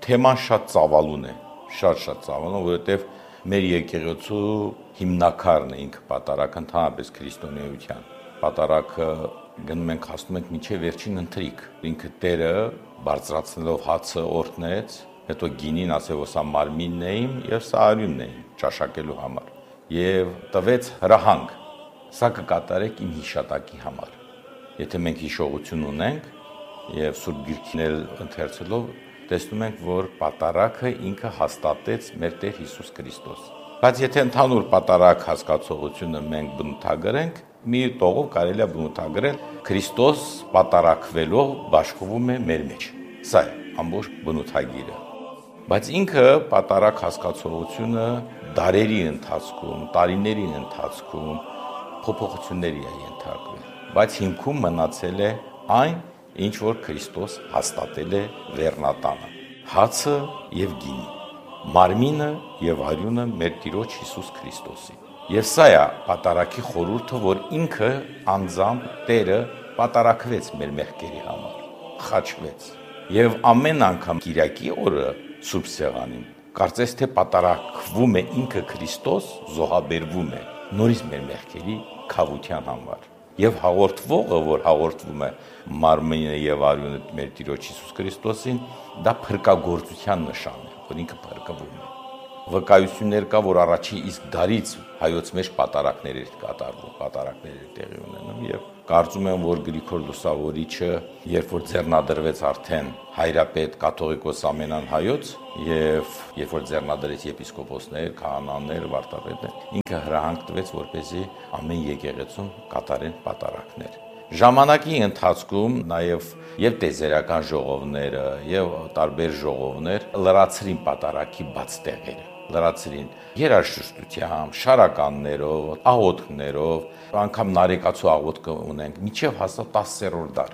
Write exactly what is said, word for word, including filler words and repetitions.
թեման շատ ծավալուն է, շատ-շատ ծավալուն, որովհետև մեր եկեղեցու հիմնակարն է ինքը պատարագ ընդհանրապես քրիստոնեության։ Պատարագը գնում ենք հասնում ենք մինչև վերջին ընթրիք։ Ինքը Տերը բարձրացնելով հացը օրհնեց, հետո գինին ասել, որ սա մարմինն է իմ եւ սա արյունն է իմ ճաշակելու համար։ Եվ տվեց հրահանգ, սա կկատարեք իմ հիշատակի համար։ Եթե մենք հիշողություն ունենք եւ Սուրբ Գիրքին էլ ընթերցելով տեսնում ենք, որ պատարագը ինքը հաստատեց մեր Տեր Հիսուս Քրիստոս։ Բայց եթե ընդհանուր պատարագ հասկացողությունը մենք բնութագրենք, մի տողով կարելի է բնութագրել Քրիստոս պատարագվելով բաշխվում է մեր մեջ։ Սա է ամբողջ բնութագիրը։ Բայց ինքը պատարագ հասկացողությունը դարերի ընթացքում, տարիների ընթացքում փոփոխությունների է ենթարկվել։ Բայց հիմքում մնացել է այն, ինչ որ Քրիստոս հաստատել է վերնատանը։ Հացը եւ գինը, մարմինը եւ արյունը մեր Տիրոջ Հիսուս Քրիստոսի։ Եվ սա է պատարագի խորհուրդը, որ ինքը անձամբ Տերը պատարագվեց մեր մեղքերի համար, խաչվեց։ Եվ ամեն անգամ Կիրակի օրը Սուրբ Սեղանին կարծես թե պատարագվում է ինքը Քրիստոս, զոհաբերվում է նորից մեր մեղքերի քավության համար։ Եվ հաղորդվողը, որ հաղորդվում է մարմինը եւ արյունը մեր Տիրոջ Հիսուս Քրիստոսին, դա փրկagorցության նշան է, որ ինքը փրկվում է։ Վկայություններ կա, որ առաջի իսկ դարից հայոց մեջ պատարագներ էր կատարվում, պատարագներ էր տեղի ունենում եւ կարծում եմ, որ Գրիգոր Լուսավորիչը, երբ որ ձեռնադրվեց արդեն հայրապետ կաթողիկոս Ամենան հայոց եւ երբ որ ձեռնադրեց եպիսկոպոսներ, քահանաներ, վարդապետներ, ինքը հրահանգ տվեց, որպեսզի ամեն եկեղեցում կատարեն պատարագներ։ Ժամանակի ընթացքում նաև եւ տեզերական ժողովները եւ տարբեր ժողովներ լրացրին պատարագի բաց տեղերը, լրացրին երաժշտությամբ, շարականներով, աղոթքներով, անգամ նարեկացու աղոթք ունենք, միջև հասավ տասերորդ դար։